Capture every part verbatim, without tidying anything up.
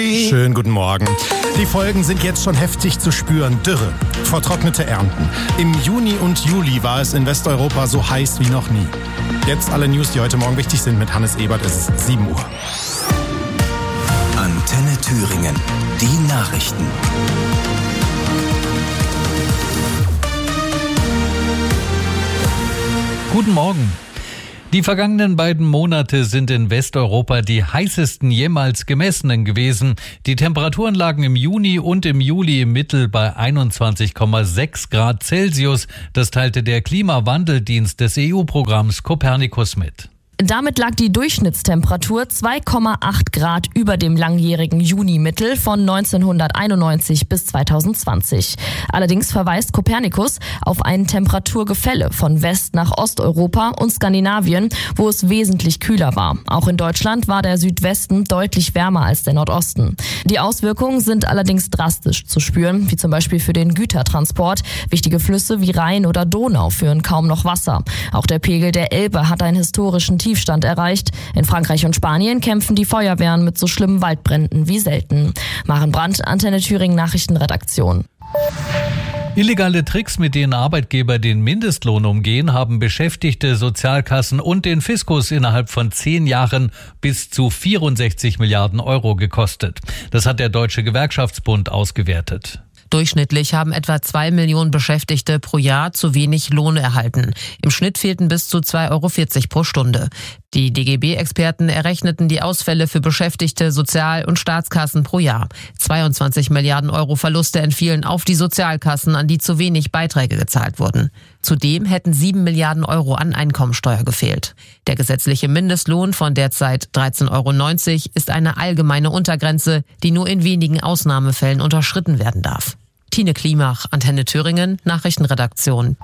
Free. Schönen guten Morgen. Die Folgen sind jetzt schon heftig zu spüren. Dürre, vertrocknete Ernten. Im Juni und Juli war es in Westeuropa so heiß wie noch nie. Jetzt alle News, die heute Morgen wichtig sind mit Hannes Ebert. Es ist sieben Uhr. Antenne Thüringen. Die Nachrichten. Guten Morgen. Die vergangenen beiden Monate sind in Westeuropa die heißesten jemals gemessenen gewesen. Die Temperaturen lagen im Juni und im Juli im Mittel bei einundzwanzig Komma sechs Grad Celsius. Das teilte der Klimawandeldienst des E U-Programms Copernicus mit. Damit lag die Durchschnittstemperatur zwei Komma acht Grad über dem langjährigen Juni-Mittel von neunzehnhunderteinundneunzig bis zweitausendzwanzig. Allerdings verweist Copernicus auf ein Temperaturgefälle von West- nach Osteuropa und Skandinavien, wo es wesentlich kühler war. Auch in Deutschland war der Südwesten deutlich wärmer als der Nordosten. Die Auswirkungen sind allerdings drastisch zu spüren, wie zum Beispiel für den Gütertransport. Wichtige Flüsse wie Rhein oder Donau führen kaum noch Wasser. Auch der Pegel der Elbe hat einen historischen Tiefstand erreicht. In Frankreich und Spanien kämpfen die Feuerwehren mit so schlimmen Waldbränden wie selten. Maren Brandt, Antenne Thüringen Nachrichtenredaktion. Illegale Tricks, mit denen Arbeitgeber den Mindestlohn umgehen, haben Beschäftigte, Sozialkassen und den Fiskus innerhalb von zehn Jahren bis zu vierundsechzig Milliarden Euro gekostet. Das hat der Deutsche Gewerkschaftsbund ausgewertet. Durchschnittlich haben etwa zwei Millionen Beschäftigte pro Jahr zu wenig Lohn erhalten. Im Schnitt fehlten bis zu zwei Euro vierzig pro Stunde. Die D G B-Experten errechneten die Ausfälle für Beschäftigte, Sozial- und Staatskassen pro Jahr. zweiundzwanzig Milliarden Euro Verluste entfielen auf die Sozialkassen, an die zu wenig Beiträge gezahlt wurden. Zudem hätten sieben Milliarden Euro an Einkommensteuer gefehlt. Der gesetzliche Mindestlohn von derzeit dreizehn Euro neunzig ist eine allgemeine Untergrenze, die nur in wenigen Ausnahmefällen unterschritten werden darf. Tine Klimach, Antenne Thüringen, Nachrichtenredaktion.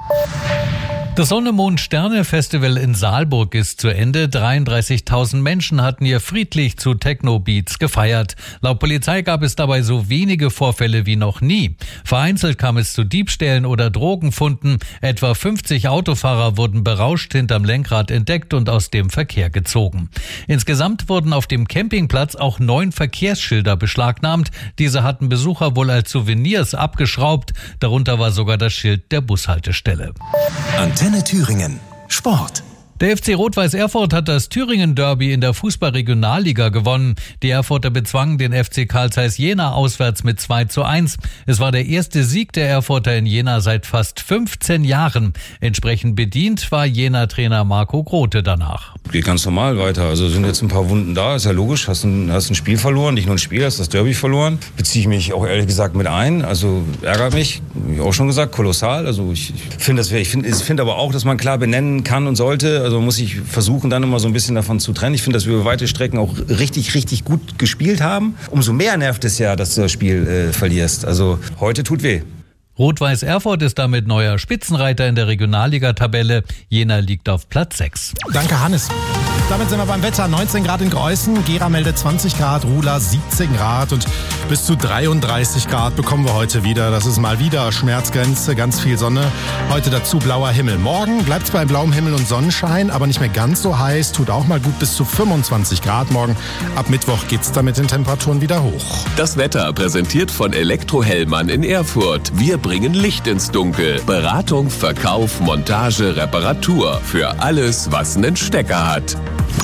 Das Sonne-Mond-Sterne-Festival in Saalburg ist zu Ende. dreiunddreißigtausend Menschen hatten hier friedlich zu Techno-Beats gefeiert. Laut Polizei gab es dabei so wenige Vorfälle wie noch nie. Vereinzelt kam es zu Diebstählen oder Drogenfunden. Etwa fünfzig Autofahrer wurden berauscht hinterm Lenkrad entdeckt und aus dem Verkehr gezogen. Insgesamt wurden auf dem Campingplatz auch neun Verkehrsschilder beschlagnahmt. Diese hatten Besucher wohl als Souvenirs abgeschraubt. Darunter war sogar das Schild der Bushaltestelle. Antenne Thüringen. Sport. Der F C Rot-Weiß Erfurt hat das Thüringen-Derby in der Fußball-Regionalliga gewonnen. Die Erfurter bezwangen den F C Carl Zeiss Jena auswärts mit zwei zu eins. Es war der erste Sieg der Erfurter in Jena seit fast fünfzehn Jahren. Entsprechend bedient war Jena-Trainer Marco Grote danach. Geht ganz normal weiter. Also sind jetzt ein paar Wunden da, ist ja logisch. Hast ein, hast ein Spiel verloren, nicht nur ein Spiel, hast das Derby verloren. Beziehe ich mich auch ehrlich gesagt mit ein. Also ärgert mich, wie auch schon gesagt, kolossal. Also ich finde das, ich finde, ich finde aber auch, dass man klar benennen kann und sollte. Also muss ich versuchen, dann immer so ein bisschen davon zu trennen. Ich finde, dass wir über weite Strecken auch richtig, richtig gut gespielt haben. Umso mehr nervt es ja, dass du das Spiel äh, verlierst. Also heute tut weh. Rot-Weiß Erfurt ist damit neuer Spitzenreiter in der Regionalliga-Tabelle. Jena liegt auf Platz sechs. Danke, Hannes. Damit sind wir beim Wetter. neunzehn Grad in Greußen, Gera meldet zwanzig Grad, Rula siebzehn Grad und bis zu dreiunddreißig Grad bekommen wir heute wieder. Das ist mal wieder Schmerzgrenze, ganz viel Sonne. Heute dazu blauer Himmel. Morgen bleibt es bei blauem Himmel und Sonnenschein, aber nicht mehr ganz so heiß. Tut auch mal gut bis zu fünfundzwanzig Grad morgen. Ab Mittwoch geht's da mit den Temperaturen wieder hoch. Das Wetter präsentiert von Elektrohellmann in Erfurt. Wir bringen Licht ins Dunkel. Beratung, Verkauf, Montage, Reparatur. Für alles, was einen Stecker hat.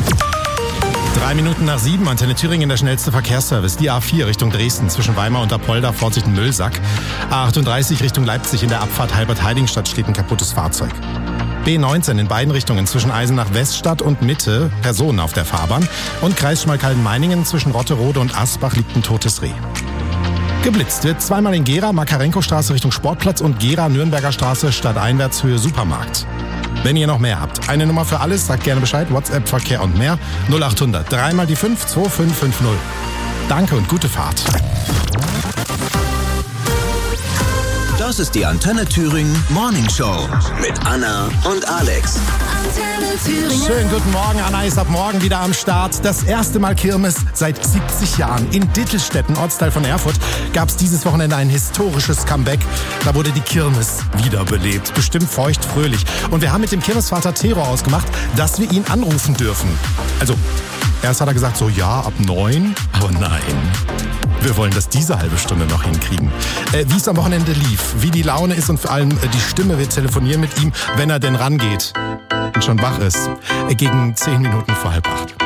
Drei Minuten nach sieben, Antenne Thüringen, der schnellste Verkehrsservice. Die A vier Richtung Dresden zwischen Weimar und Apolda, Vorsicht Müllsack. A achtunddreißig Richtung Leipzig in der Abfahrt Halbert-Heidingstadt steht ein kaputtes Fahrzeug. B neunzehn in beiden Richtungen zwischen Eisenach-Weststadt und Mitte, Personen auf der Fahrbahn. Und Kreis Schmalkalden-Meiningen zwischen Rotterode und Asbach liegt ein totes Reh. Geblitzt wird zweimal in Gera, Makarenko-Straße Richtung Sportplatz und Gera, Nürnberger Straße, Stadteinwärtshöhe Supermarkt. Wenn ihr noch mehr habt, eine Nummer für alles, sagt gerne Bescheid, WhatsApp, Verkehr und mehr, null achthundert, dreimal die fünf, zwei fünf fünf null. Danke und gute Fahrt. Das ist die Antenne Thüringen Morning Show mit Anna und Alex. Antenne Thüringen. Schönen guten Morgen, Anna ist ab morgen wieder am Start. Das erste Mal Kirmes seit siebzig Jahren. In Dittelstetten, Ortsteil von Erfurt, gab es dieses Wochenende ein historisches Comeback. Da wurde die Kirmes wiederbelebt. Bestimmt feucht, fröhlich. Und wir haben mit dem Kirmesvater Tero ausgemacht, dass wir ihn anrufen dürfen. Also, erst hat er gesagt so, ja, ab neun, aber nein. wir wollen das diese halbe Stunde noch hinkriegen. Äh, wie es am Wochenende lief, wie die Laune ist und vor allem äh, die Stimme. Wir telefonieren mit ihm, wenn er denn rangeht und schon wach ist. Äh, gegen zehn Minuten vor halb acht.